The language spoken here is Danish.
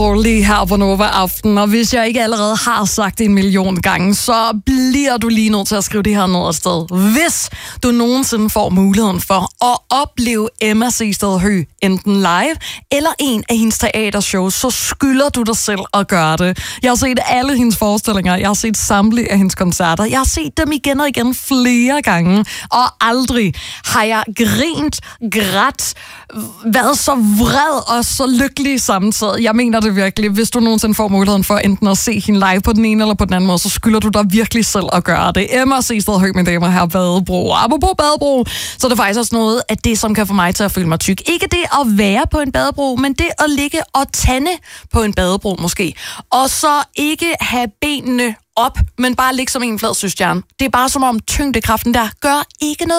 Lige her på Nova Aften, og hvis jeg ikke allerede har sagt det 1 million gange, så bliver du lige nødt til at skrive det her ned et sted. Hvis du nogensinde får muligheden for at opleve Emma Seested Høgh enten live eller en af hendes teatershows, så skylder du dig selv at gøre det. Jeg har set alle hendes forestillinger, jeg har set samtlige af hendes koncerter, jeg har set dem igen og igen flere gange, og aldrig har jeg grint, grædt, været så vred og så lykkelig samtidig. Jeg mener det virkelig. Hvis du nogensinde får muligheden for enten at se hende live på den ene eller på den anden måde, så skylder du dig virkelig selv at gøre det. Emma Seested Høgh, mine damer her, Badebro. Apropos Badebro, så er det faktisk også noget af det, som kan få mig til at føle mig tyk. Ikke det at være på en badebro, men det at ligge og tande på en badebro måske. Og så ikke have benene op, men bare ligge som en flad søstjerne. Det er bare som om tyngdekraften der gør ikke noget.